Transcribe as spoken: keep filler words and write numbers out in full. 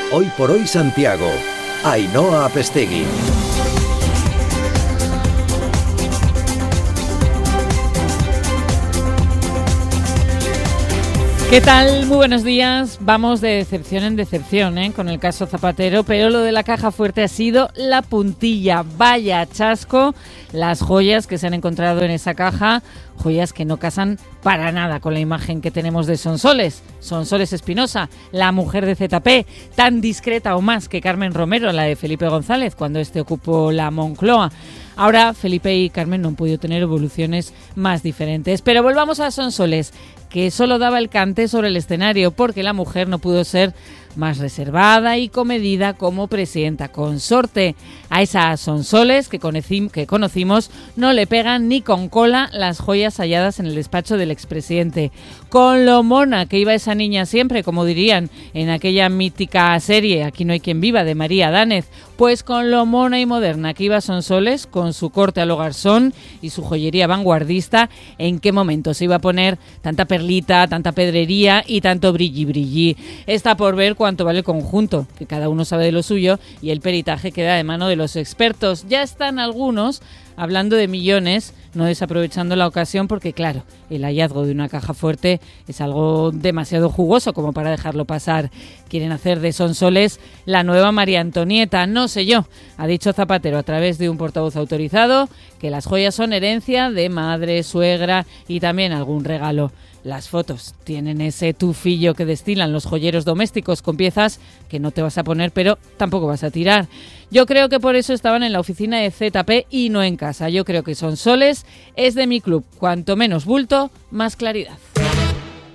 Hoy por hoy Santiago. Ainhoa Apestegui. ¿Qué tal? Muy buenos días. Vamos de decepción en decepción, ¿eh? Con el caso Zapatero, pero lo de la caja fuerte ha sido la puntilla. Vaya chasco, las joyas que se han encontrado en esa caja, joyas que no casan para nada con la imagen que tenemos de Sonsoles. Sonsoles Espinosa, la mujer de Z P, tan discreta o más que Carmen Romero, la de Felipe González, cuando este ocupó la Moncloa. Ahora Felipe y Carmen no han podido tener evoluciones más diferentes. Pero volvamos a Sonsoles, que solo daba el cante sobre el escenario porque la mujer no pudo ser más reservada y comedida como presidenta consorte. A esa Sonsoles que, conocí, que conocimos no le pegan ni con cola las joyas halladas en el despacho del expresidente. Con lo mona que iba esa niña siempre, como dirían en aquella mítica serie Aquí no hay quien viva, de María Dánez, pues con lo mona y moderna que iba Sonsoles, con su corte a lo garzón y su joyería vanguardista, ¿en qué momento se iba a poner tanta perlita, tanta pedrería y tanto brilli brilli? Está por ver cuánto vale el conjunto, que cada uno sabe de lo suyo y el peritaje queda de mano de los expertos. Ya están algunos hablando de millones, no desaprovechando la ocasión porque, claro, el hallazgo de una caja fuerte es algo demasiado jugoso como para dejarlo pasar. Quieren hacer de Sonsoles la nueva María Antonieta, no sé yo. Ha dicho Zapatero a través de un portavoz autorizado que las joyas son herencia de madre, suegra y también algún regalo. Las fotos tienen ese tufillo que destilan los joyeros domésticos con piezas que no te vas a poner, pero tampoco vas a tirar. Yo creo que por eso estaban en la oficina de Z P y no en casa. Yo creo que Sonsoles es de mi club. Cuanto menos bulto, más claridad.